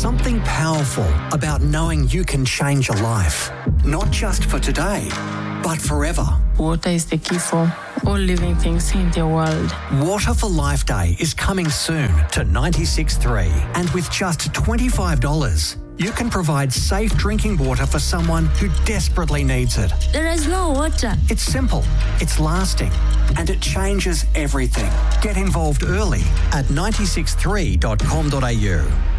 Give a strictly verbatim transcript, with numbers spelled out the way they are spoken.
something powerful about knowing you can change a life, not just for today, but forever. Water is the key for all living things in the world. Water for Life Day is coming soon to ninety-six point three, and with just twenty-five dollars, you can provide safe drinking water for someone who desperately needs it. There is no water. It's simple, it's lasting, and it changes everything. Get involved early at nine six three dot com dot a u.